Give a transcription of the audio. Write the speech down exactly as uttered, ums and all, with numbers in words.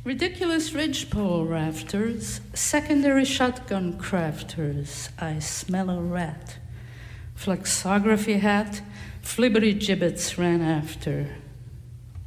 Ridiculous ridgepole rafters, secondary shotgun crafters, I smell a rat. Flexography hat, flibberty gibbets ran after.